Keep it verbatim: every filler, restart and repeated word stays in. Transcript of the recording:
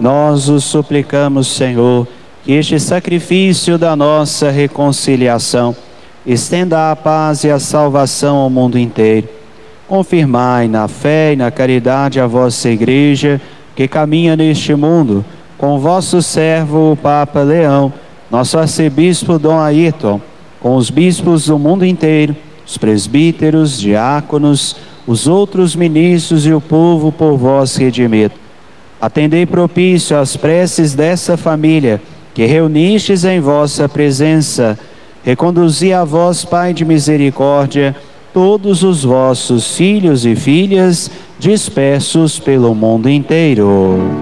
nós o suplicamos, Senhor, que este sacrifício da nossa reconciliação estenda a paz e a salvação ao mundo inteiro. Confirmai na fé e na caridade a vossa Igreja, que caminha neste mundo, com o vosso servo, o Papa Leão, nosso arcebispo Dom Ayrton, com os bispos do mundo inteiro, os presbíteros, diáconos, os outros ministros e o povo por vós redimido. Atendei propício às preces dessa família, que reunistes em vossa presença. Reconduzi a vós, Pai de misericórdia, todos os vossos filhos e filhas dispersos pelo mundo inteiro.